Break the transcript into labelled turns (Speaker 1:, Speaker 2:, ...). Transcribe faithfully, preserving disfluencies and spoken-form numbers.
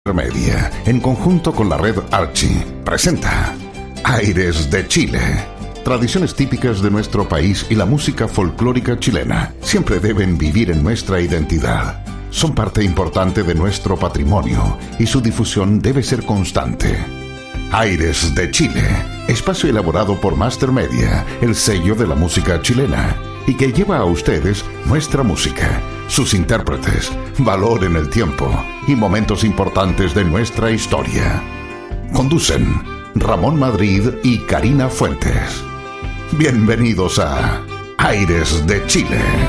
Speaker 1: Media, en conjunto con la red Archie, presenta Aires de Chile. Tradiciones típicas de nuestro país y la música folclórica chilena siempre deben vivir en nuestra identidad. Son parte importante de nuestro patrimonio y su difusión debe ser constante. Aires de Chile, espacio elaborado por Master Media, el sello de la música chilena, y que lleva a ustedes nuestra música, sus intérpretes, valor en el tiempo y momentos importantes de nuestra historia. Conducen Ramón Madrid y Karina Fuentes. Bienvenidos a Aires de Chile.